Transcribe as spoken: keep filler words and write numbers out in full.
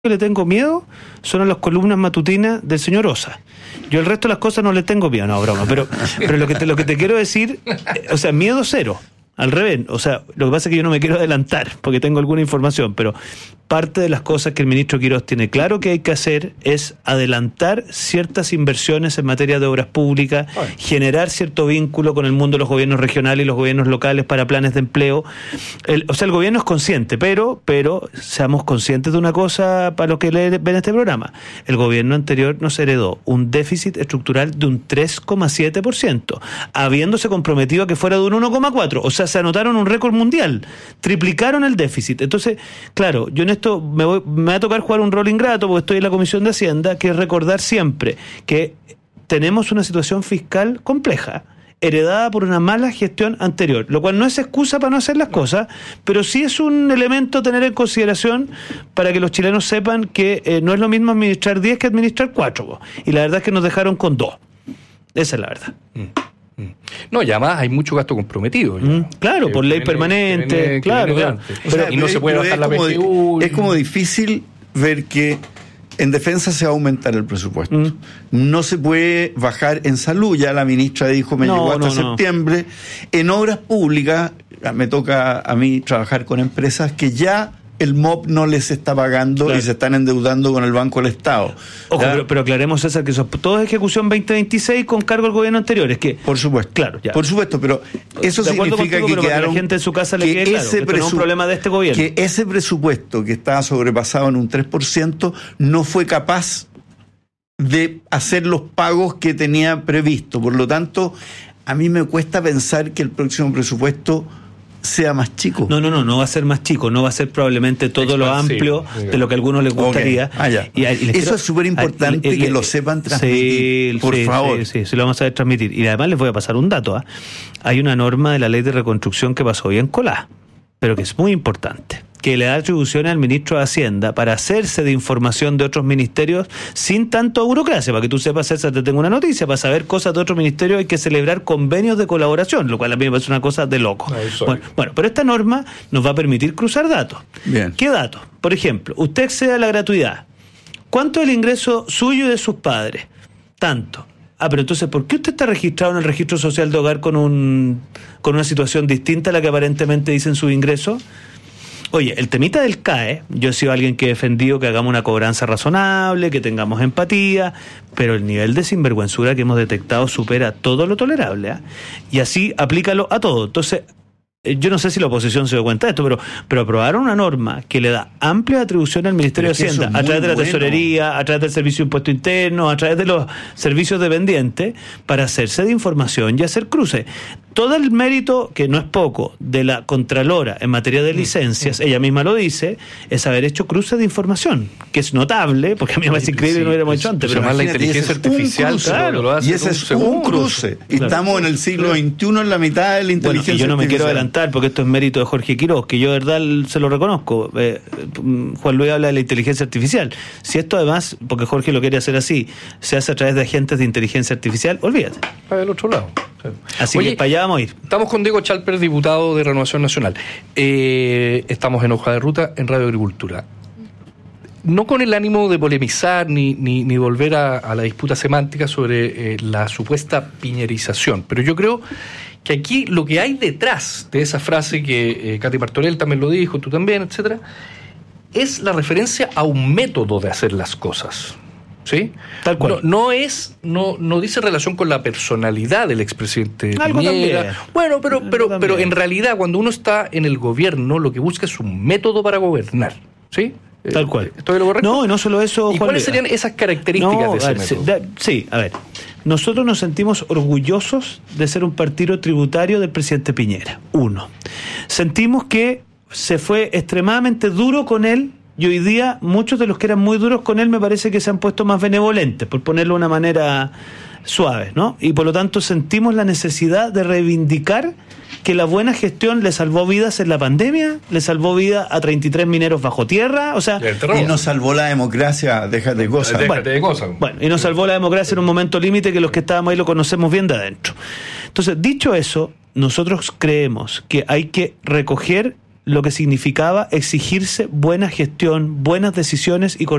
que le tengo miedo son a las columnas matutinas del señor Osa. Yo el resto de las cosas no le tengo miedo, no, broma, pero, pero lo que te, lo que te quiero decir, eh, o sea, miedo cero, al revés, o sea, lo que pasa es que yo no me quiero adelantar, porque tengo alguna información, pero parte de las cosas que el ministro Quirós tiene claro que hay que hacer es adelantar ciertas inversiones en materia de obras públicas, Ay. generar cierto vínculo con el mundo de los gobiernos regionales y los gobiernos locales para planes de empleo. El, o sea, el gobierno es consciente, pero, pero seamos conscientes de una cosa para los que ven este programa. El gobierno anterior nos heredó un déficit estructural de un tres coma siete por ciento, habiéndose comprometido a que fuera de un uno coma cuatro por ciento. O sea, se anotaron un récord mundial, triplicaron el déficit. Entonces, claro, yo en esto me, voy, me va a tocar jugar un rol ingrato porque estoy en la Comisión de Hacienda, que es recordar siempre que tenemos una situación fiscal compleja, heredada por una mala gestión anterior, lo cual no es excusa para no hacer las cosas, pero sí es un elemento a tener en consideración para que los chilenos sepan que eh, no es lo mismo administrar diez que administrar cuatro, y la verdad es que nos dejaron con dos. Esa es la verdad. Mm. No, y además hay mucho gasto comprometido. Mm, claro, que por ley viene, permanente, que viene, claro, claro. O sea, y no se puede bajar la P G U. Es como difícil ver que en defensa se va a aumentar el presupuesto. Mm. No se puede bajar en salud, ya la ministra dijo, me no, llegó hasta no, septiembre. No. En obras públicas, me toca a mí trabajar con empresas que ya el M O P no les está pagando, claro, y se están endeudando con el Banco del Estado. Ojo, pero, pero aclaremos, César, que eso todo es ejecución veinte veintiséis con cargo al gobierno anterior. Es que, por supuesto, claro, ya. Por supuesto, pero eso significa contigo, que pero quedaron, que la gente en su casa le quede claro, ese que esto no es un problema de este gobierno. Que ese presupuesto que estaba sobrepasado en un tres por ciento no fue capaz de hacer los pagos que tenía previsto. Por lo tanto, a mí me cuesta pensar que el próximo presupuesto sea más chico. No, no, no, no va a ser más chico, no va a ser probablemente todo lo amplio de lo que a algunos les gustaría. Okay. Ah, ya. Y, y Eso quiero, es súper importante que lo sepan transmitir, sí, por sí, favor. Sí, sí, sí, lo vamos a transmitir. Y además les voy a pasar un dato. ¿eh? Hay una norma de la Ley de Reconstrucción que pasó bien colada, pero que es muy importante, que le da atribuciones al ministro de Hacienda para hacerse de información de otros ministerios sin tanto burocracia. Para que tú sepas, César, te tengo una noticia: para saber cosas de otros ministerios hay que celebrar convenios de colaboración, lo cual a mí me parece una cosa de loco. No, bueno, bueno, pero esta norma nos va a permitir cruzar datos. Bien. ¿Qué datos? Por ejemplo, usted accede a la gratuidad. ¿Cuánto es el ingreso suyo y de sus padres? Tanto. Ah, pero entonces, ¿por qué usted está registrado en el registro social de hogar con un con una situación distinta a la que aparentemente dicen sus ingresos? Oye, el temita del C A E, yo he sido alguien que he defendido que hagamos una cobranza razonable, que tengamos empatía, pero el nivel de sinvergüenzura que hemos detectado supera todo lo tolerable, ¿eh? Y así aplícalo a todo. Entonces, yo no sé si la oposición se dio cuenta de esto, pero, pero aprobaron una norma que le da amplia atribución al Ministerio de Hacienda, a través de la bueno. tesorería, a través del Servicio de Impuesto Interno, a través de los servicios dependientes, para hacerse de información y hacer cruces. Todo el mérito, que no es poco, de la Contralora en materia de licencias, ella misma lo dice, es haber hecho cruces de información, que es notable, porque a mí me parece increíble que no lo hubiéramos hecho antes. Pero Pero más la inteligencia artificial, claro, lo hace y ese es un cruce. Y claro, estamos en el siglo veintiuno en la mitad de la inteligencia bueno, y yo no me quiero artificial. adelantar, porque esto es mérito de Jorge Quirós, que yo de verdad se lo reconozco. Eh, Juan Luis habla de la inteligencia artificial. Si esto además, porque Jorge lo quiere hacer así, se hace a través de agentes de inteligencia artificial, olvídate. Para del otro lado. Así Oye, que para allá vamos a ir. Estamos con Diego Chalper, diputado de Renovación Nacional. Eh, estamos en Hoja de Ruta, en Radio Agricultura. No con el ánimo de polemizar ni, ni, ni volver a, a la disputa semántica sobre eh, la supuesta piñerización, pero yo creo que aquí lo que hay detrás de esa frase que eh, Katy Martorell también lo dijo, tú también, etcétera, es la referencia a un método de hacer las cosas. ¿Sí? Tal cual. No, no es, no, no dice relación con la personalidad del expresidente Algo Piñera. También. Bueno, pero, pero, pero en realidad cuando uno está en el gobierno, lo que busca es un método para gobernar. ¿Sí? Tal cual. ¿Estoy lo correcto? No, y no solo eso, ¿Y Juan, cuáles serían esas características no, de ese a ver, método? Se, da, sí, a ver. Nosotros nos sentimos orgullosos de ser un partido tributario del presidente Piñera. Uno. Sentimos que se fue extremadamente duro con él, y hoy día muchos de los que eran muy duros con él me parece que se han puesto más benevolentes, por ponerlo de una manera suave, ¿no? Y por lo tanto sentimos la necesidad de reivindicar que la buena gestión le salvó vidas en la pandemia, le salvó vida a treinta y tres mineros bajo tierra, o sea, y nos salvó la democracia, déjate de cosas. Déjate bueno, de cosas. Bueno, y nos salvó la democracia en un momento límite que los que estábamos ahí lo conocemos bien de adentro. Entonces, dicho eso, nosotros creemos que hay que recoger lo que significaba exigirse buena gestión, buenas decisiones y